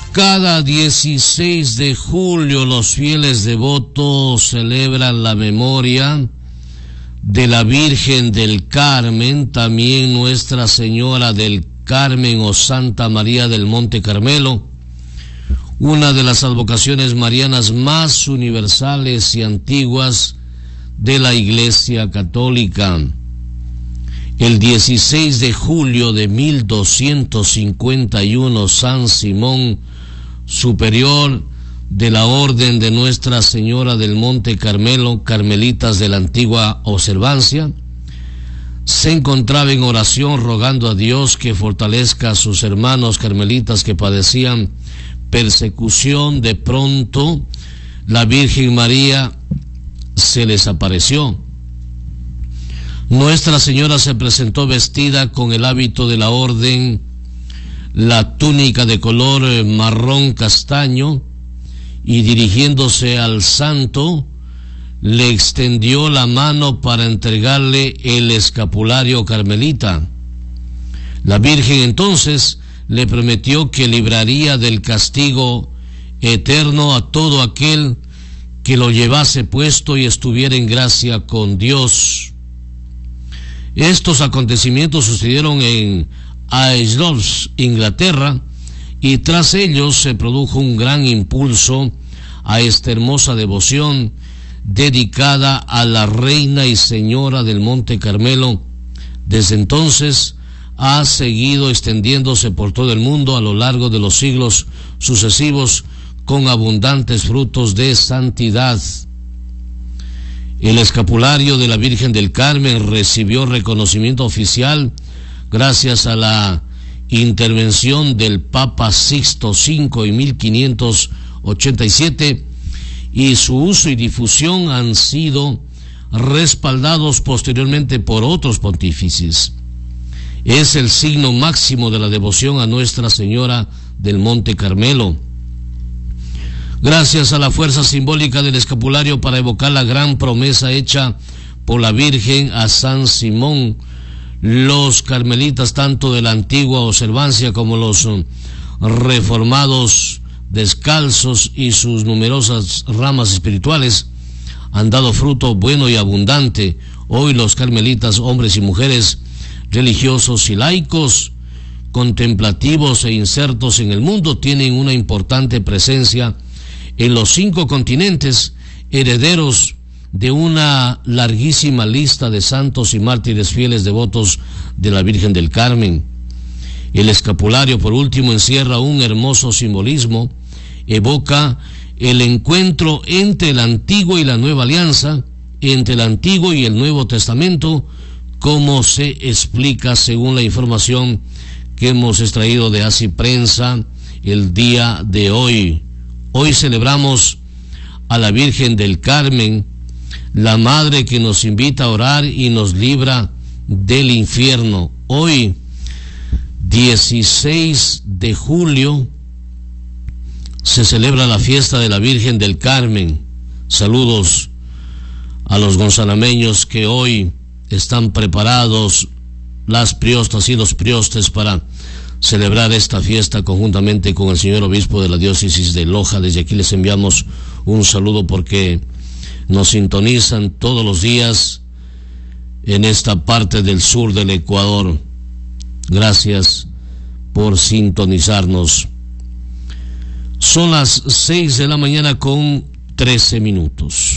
Cada 16 de julio los fieles devotos celebran la memoria de la Virgen del Carmen, también Nuestra Señora del Carmen o Santa María del Monte Carmelo, una de las advocaciones marianas más universales y antiguas de la Iglesia Católica. El 16 de julio de 1251, San Simón, superior de la Orden de Nuestra Señora del Monte Carmelo, carmelitas de la antigua observancia, se encontraba en oración rogando a Dios que fortalezca a sus hermanos carmelitas que padecían persecución. De pronto, la Virgen María se les apareció. Nuestra Señora se presentó vestida con el hábito de la orden, la túnica de color marrón castaño, y dirigiéndose al santo, le extendió la mano para entregarle el escapulario carmelita. La Virgen entonces le prometió que libraría del castigo eterno a todo aquel que lo llevase puesto y estuviera en gracia con Dios. Estos acontecimientos sucedieron en Ayslops, Inglaterra, y tras ellos se produjo un gran impulso a esta hermosa devoción dedicada a la Reina y Señora del Monte Carmelo. Desde entonces ha seguido extendiéndose por todo el mundo a lo largo de los siglos sucesivos con abundantes frutos de santidad. El escapulario de la Virgen del Carmen recibió reconocimiento oficial gracias a la intervención del Papa Sixto V en 1587, y su uso y difusión han sido respaldados posteriormente por otros pontífices. Es el signo máximo de la devoción a Nuestra Señora del Monte Carmelo. Gracias a la fuerza simbólica del escapulario para evocar la gran promesa hecha por la Virgen a San Simón, los carmelitas, tanto de la antigua observancia como los reformados descalzos y sus numerosas ramas espirituales, han dado fruto bueno y abundante. Hoy los carmelitas, hombres y mujeres, religiosos y laicos, contemplativos e insertos en el mundo, tienen una importante presencia en los 5 continentes, herederos de una larguísima lista de santos y mártires fieles devotos de la Virgen del Carmen. El escapulario, por último, encierra un hermoso simbolismo, evoca el encuentro entre la antigua y la nueva alianza, entre el Antiguo y el Nuevo Testamento, como se explica según la información que hemos extraído de Así Prensa el día de hoy. Hoy celebramos a la Virgen del Carmen, la Madre que nos invita a orar y nos libra del infierno. Hoy, 16 de julio, se celebra la fiesta de la Virgen del Carmen. Saludos a los gonzalameños que hoy están preparados, las priostas y los priostes, para celebrar esta fiesta conjuntamente con el señor obispo de la diócesis de Loja. Desde aquí les enviamos un saludo porque nos sintonizan todos los días en esta parte del sur del Ecuador. Gracias por sintonizarnos. Son las 6 de la mañana con 13 minutos.